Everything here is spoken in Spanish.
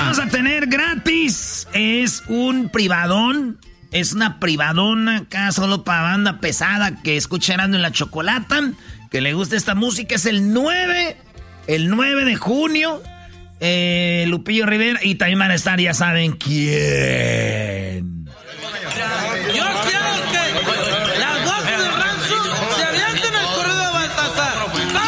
vamos a tener gratis. Es un privadón. Es una privadona acá solo para banda pesada que escucha Erasmo y la Chocolata. Que le gusta esta música. Es el 9 de junio. Lupillo Rivera. Y también van a estar, ya saben quién.